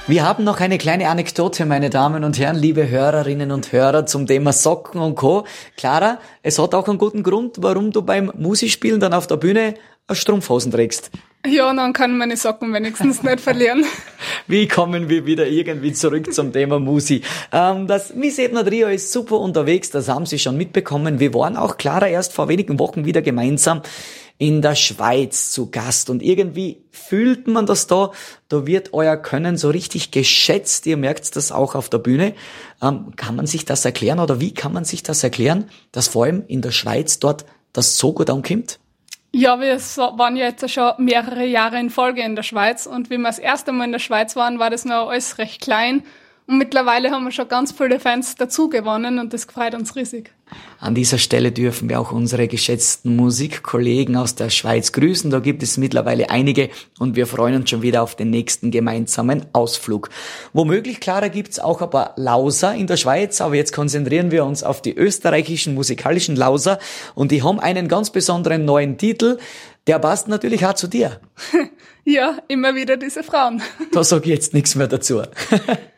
Wir haben noch eine kleine Anekdote, meine Damen und Herren, liebe Hörerinnen und Hörer, zum Thema Socken und Co. Clara, es hat auch einen guten Grund, warum du beim Musispielen dann auf der Bühne Strumpfhosen trägst. Ja, dann kann meine Socken wenigstens nicht verlieren. Wie kommen wir wieder irgendwie zurück zum Thema Musi? Das Miss Ebner Trio ist super unterwegs, das haben Sie schon mitbekommen. Wir waren auch, Clara, erst vor wenigen Wochen wieder gemeinsam in der Schweiz zu Gast und irgendwie fühlt man das da wird euer Können so richtig geschätzt, ihr merkt das auch auf der Bühne. Kann man sich das erklären oder wie kann man sich das erklären, dass vor allem in der Schweiz dort das so gut ankommt? Ja, wir waren ja jetzt schon mehrere Jahre in Folge in der Schweiz und wie wir das erste Mal in der Schweiz waren, war das noch alles recht klein. Und mittlerweile haben wir schon ganz viele Fans dazu gewonnen und das freut uns riesig. An dieser Stelle dürfen wir auch unsere geschätzten Musikkollegen aus der Schweiz grüßen. Da gibt es mittlerweile einige und wir freuen uns schon wieder auf den nächsten gemeinsamen Ausflug. Womöglich, Clara, gibt's auch ein paar Lauser in der Schweiz, aber jetzt konzentrieren wir uns auf die österreichischen musikalischen Lauser und die haben einen ganz besonderen neuen Titel. Der passt natürlich auch zu dir. Ja, immer wieder diese Frauen. Da sag ich jetzt nichts mehr dazu.